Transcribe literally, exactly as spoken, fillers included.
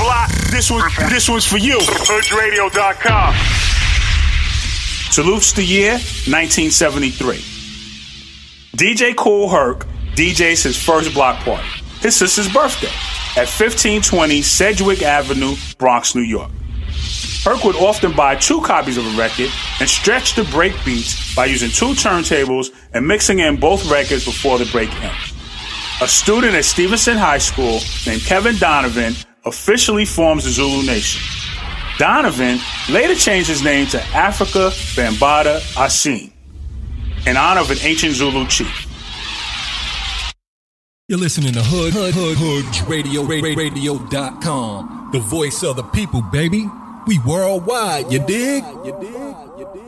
block, this one, this one's for you. Hood Radio dot com. Salutes the year nineteen seventy-three. D J Kool Herc D Js his first block party, his sister's birthday, at fifteen twenty Sedgwick Avenue, Bronx, New York. Herc would often buy two copies of a record and stretch the break beats by using two turntables and mixing in both records before the break ends. A student at Stevenson High School named Kevin Donovan officially forms the Zulu Nation. Donovan later changed his name to Africa Bambaataa Asine, in honor of an ancient Zulu chief. You're listening to Hood, Hood, Hood, Hood Radio, Radio dot com. The voice of the people, baby. We worldwide, you dig? You dig? You dig?